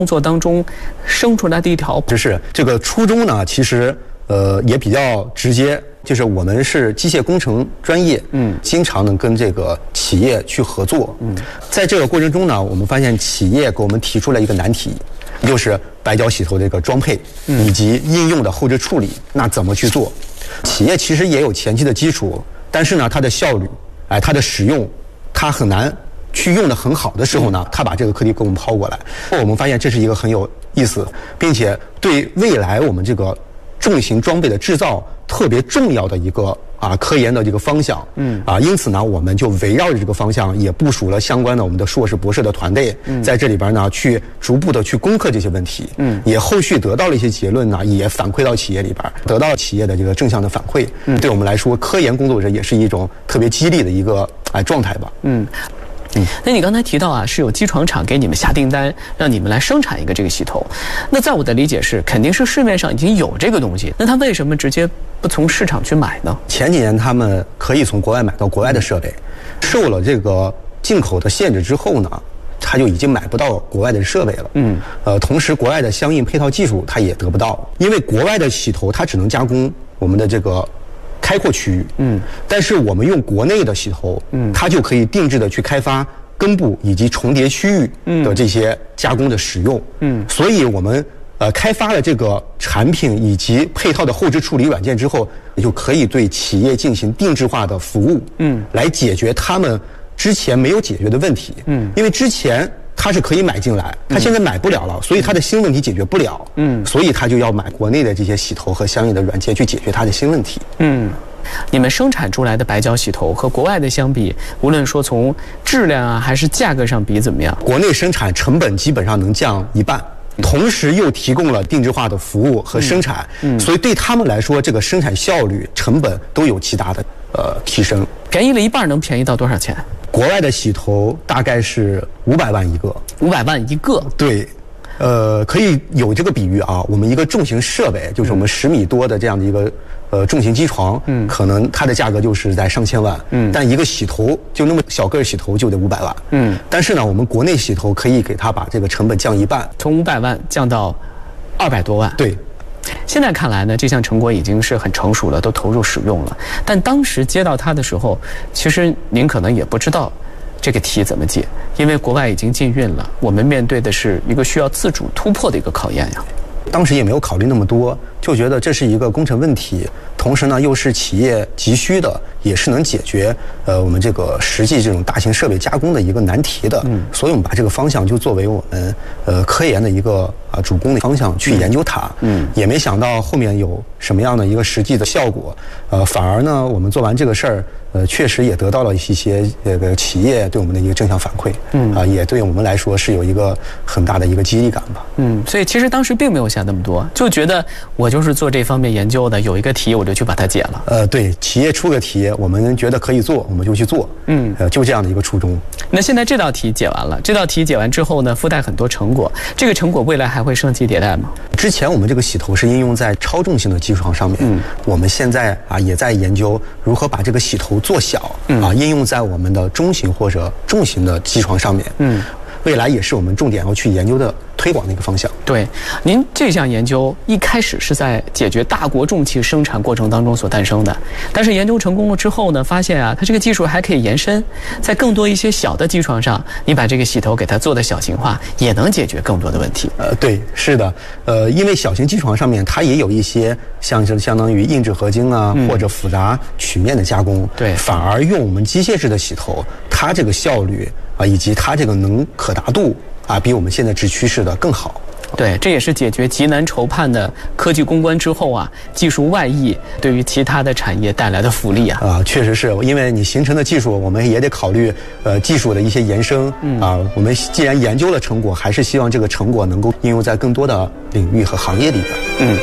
工作当中生出来的一条。 就是这个初衷呢，其实也比较直接，就是我们是机械工程专业，经常能跟这个企业去合作，在这个过程中呢，我们发现企业给我们提出了一个难题，就是白胶洗头这个装配以及应用的后置处理，那怎么去做？企业其实也有前期的基础，但是呢，它的效率，它的使用，它很难去用的很好的时候呢，他把这个课题给我们抛过来，我们发现这是一个很有意思，并且对未来我们这个重型装备的制造特别重要的一个科研的这个方向，因此呢，我们就围绕着这个方向，也部署了相关的我们的硕士博士的团队，在这里边呢，去逐步的去攻克这些问题，也后续得到了一些结论呢，也反馈到企业里边，得到企业的这个正向的反馈，对我们来说，科研工作者也是一种特别激励的一个状态吧， 那你刚才提到是有机床厂给你们下订单，让你们来生产一个这个洗头。那在我的理解是，肯定是市面上已经有这个东西，那他为什么直接不从市场去买呢？ 前几年他们可以从国外买到国外的设备，受了这个进口的限制之后呢，他就已经买不到国外的设备了。同时国外的相应配套技术他也得不到，因为国外的洗头它只能加工我们的这个开阔区域，但是我们用国内的洗头，它就可以定制的去开发根部以及重叠区域的这些加工的使用，所以我们开发了这个产品以及配套的后置处理软件之后，也就可以对企业进行定制化的服务，来解决他们之前没有解决的问题，因为之前他是可以买进来，他现在买不了了，所以他的新问题解决不了，所以他就要买国内的这些洗头和相应的软件去解决他的新问题。 你们生产出来的白胶洗头和国外的相比，无论说从质量还是价格上比怎么样？ 国内生产成本基本上能降一半，同时又提供了定制化的服务和生产，所以对他们来说，这个生产效率、成本都有极大的提升。 便宜了一半，能便宜到多少钱？ 国外的洗头大概是500万一个。 500万一个？ 对。可以有这个比喻我们一个重型设备，就是我们10米多的这样的一个重型机床，可能它的价格就是在上千万，但一个洗头就那么小个洗头就得500万，但是呢，我们国内洗头可以给它把这个成本降一半， 从500万降到200多万。 对。 现在看来呢，这项成果已经是很成熟了，都投入使用了。但当时接到它的时候，其实您可能也不知道这个题怎么解，因为国外已经禁运了，我们面对的是一个需要自主突破的一个考验呀。 当时也没有考虑那么多，就觉得这是一个工程问题，同时呢又是企业急需的，也是能解决我们这个实际这种大型设备加工的一个难题的，所以我们把这个方向就作为我们科研的一个主攻的方向去研究它，也没想到后面有什么样的一个实际的效果，反而呢我们做完这个事儿，确实也得到了一些这个企业对我们的一个正向反馈，也对我们来说是有一个很大的一个激励感吧。 所以其实当时并没有想那么多，就觉得我就是做这方面研究的，有一个题我就去把它解了。 对，企业出个题，我们觉得可以做，我们就去做。就这样的一个初衷。 那现在这道题解完了，这道题解完之后呢，附带很多成果，这个成果未来还会升级迭代吗？ 之前我们这个洗头是应用在超重型的机床上面，我们现在也在研究如何把这个洗头做小，应用在我们的中型或者重型的机床上面。未来也是我们重点要去研究的推广的一个方向。 对，您这项研究一开始是在解决大国重器生产过程当中所诞生的，但是研究成功了之后呢，发现它这个技术还可以延伸，在更多一些小的机床上，你把这个洗头给它做的小型化，也能解决更多的问题。 对，是的，因为小型机床上面它也有一些像是相当于硬质合金或者复杂曲面的加工， 对， 反而用我们机械式的洗头，它这个效率以及它这个可达度比我们现在直驱式的更好。 对，这也是解决极难筹判的科技攻关之后技术外溢对于其他的产业带来的福利确实是，因为你形成的技术，我们也得考虑技术的一些延伸我们既然研究了成果，还是希望这个成果能够应用在更多的领域和行业里边。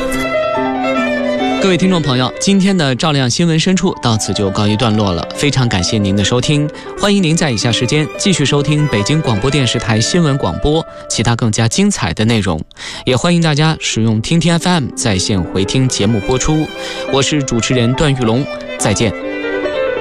各位听众朋友，今天的照亮新闻深处到此就告一段落了，非常感谢您的收听，欢迎您在以下时间继续收听北京广播电视台新闻广播其他更加精彩的内容，也欢迎大家使用听听 FM 在线回听节目播出。我是主持人段玉龙，再见。